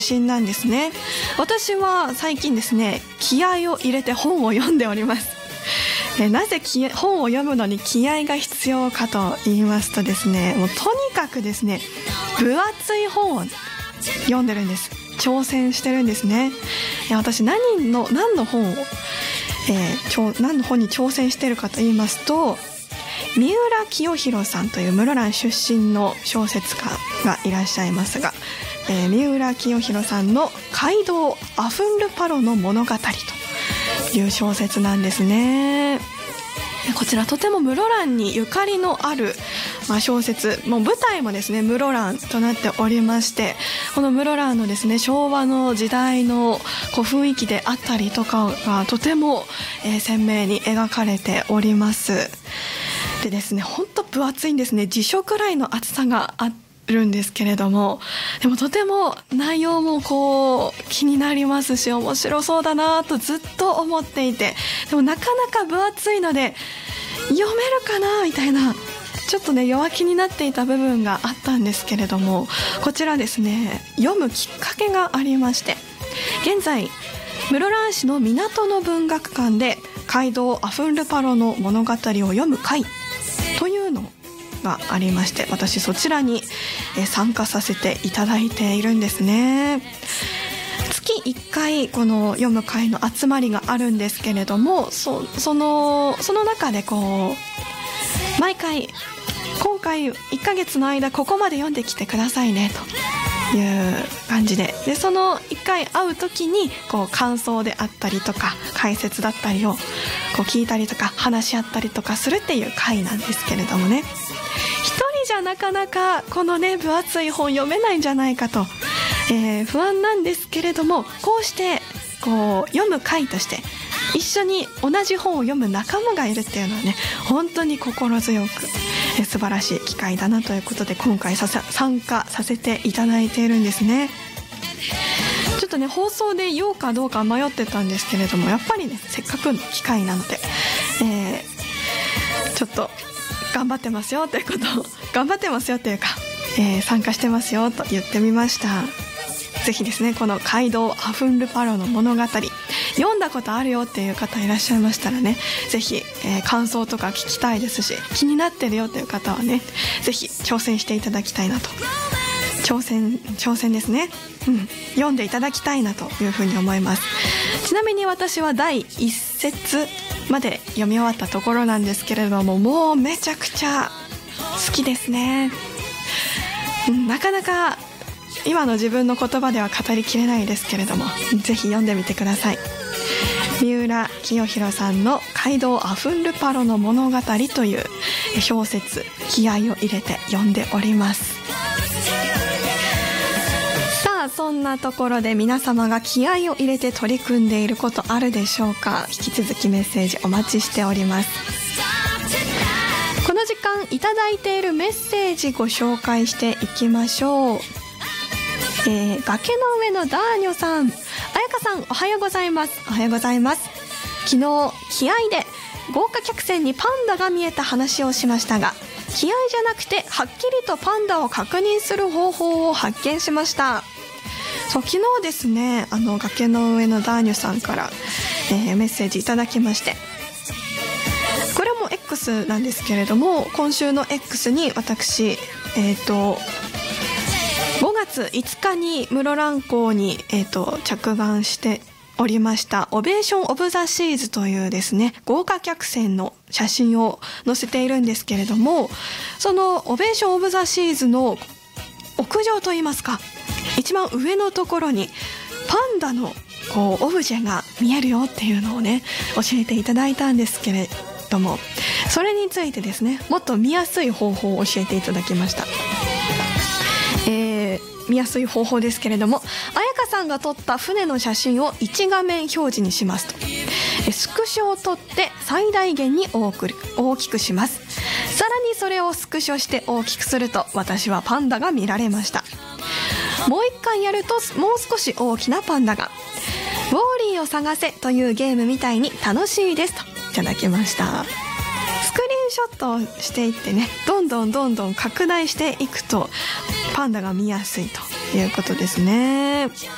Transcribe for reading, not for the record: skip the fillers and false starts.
身なんですね。私は最近ですね、気合を入れて本を読んでおります。なぜ本を読むのに気合が必要かと言いますとですね、もうとにかくですね、分厚い本を読んでるんです。挑戦してるんですね。私何の本を、何の本に挑戦してるかと言いますと、三浦清弘さんという室蘭出身の小説家がいらっしゃいますが、三浦清弘さんの街道アフンルパロの物語という小説なんですね。こちらとても室蘭にゆかりのある、小説、もう舞台もですね室蘭となっておりまして、この室蘭のですね昭和の時代の雰囲気であったりとかがとても、鮮明に描かれております。でですね、本当分厚いんですね。辞書くらいの厚さがあるんですけれども、でもとても内容も気になりますし、面白そうだなとずっと思っていて、でもなかなか分厚いので読めるかなみたいな、ちょっとね弱気になっていた部分があったんですけれども、こちらですね読むきっかけがありまして、現在室蘭市の港の文学館で街道アフンルパロの物語を読む会というのがありまして、私そちらに参加させていただいているんですね。月1回この読む会の集まりがあるんですけれども、その中で毎回今回1ヶ月の間ここまで読んできてくださいねという感じで、その1回会う時に感想であったりとか解説だったりを聞いたりとか話し合ったりとかするっていう会なんですけれどもね、一人じゃなかなかこのね分厚い本読めないんじゃないかと、不安なんですけれども、こうして読む会として一緒に同じ本を読む仲間がいるっていうのはね、本当に心強く素晴らしい機会だなということで、今回参加させていただいているんですね。ちょっとね放送で言おうかどうか迷ってたんですけれども、やっぱりねせっかくの機会なので、ちょっと頑張ってますよということを頑張ってますよというか、参加してますよと言ってみました。ぜひですねこの街道アフンルパロの物語読んだことあるよっていう方いらっしゃいましたらね、ぜひ、感想とか聞きたいですし、気になってるよという方はねぜひ挑戦していただきたいなと、挑戦ですね、読んでいただきたいなというふうに思います。ちなみに私は第1節まで読み終わったところなんですけれども、もうめちゃくちゃ好きですね。なかなか今の自分の言葉では語りきれないですけれども、ぜひ読んでみてください。三浦清弘さんの街道アフンルパロの物語という小説、気合を入れて読んでおります。さあそんなところで皆様が気合を入れて取り組んでいることあるでしょうか。引き続きメッセージお待ちしております。この時間いただいているメッセージご紹介していきましょう。崖の上のダーニョさん、あやかさんおはようございます。おはようございます。昨日気合で豪華客船にパンダが見えた話をしましたが、気合じゃなくてはっきりとパンダを確認する方法を発見しました。昨日ですね、崖の上のダーニョさんから、メッセージいただきまして、これも X なんですけれども、今週の X に私5月5日に室蘭港に、着岸しておりましたオベーションオブザシーズというですね豪華客船の写真を載せているんですけれども、そのオベーションオブザシーズの屋上といいますか、一番上のところにパンダのオブジェが見えるよっていうのをね教えていただいたんですけれども、それについてですねもっと見やすい方法を教えていただきました。見やすい方法ですけれども、あやかさんが撮った船の写真を1画面表示にしますと、スクショを撮って最大限に大きくします。さらにそれをスクショして大きくすると、私はパンダが見られました。もう一回やるともう少し大きなパンダが。ウォーリーを探せというゲームみたいに楽しいですといただきました。スクリーンショットをしていってね、どんどん拡大していくとパンダが見やすいということですね。